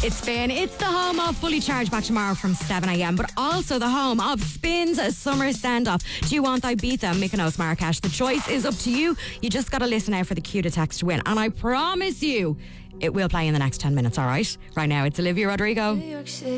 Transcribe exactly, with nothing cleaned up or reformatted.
It's Spin. It's the home of Fully Charged back tomorrow from seven a.m, but also the home of Spin's summer send-off. Do you want Ibiza, Mykonos, Marrakesh? The choice is up to you. You just got to listen out for the cue to text to win. And I promise you, it will play in the next ten minutes, all right? Right now, it's Olivia Rodrigo.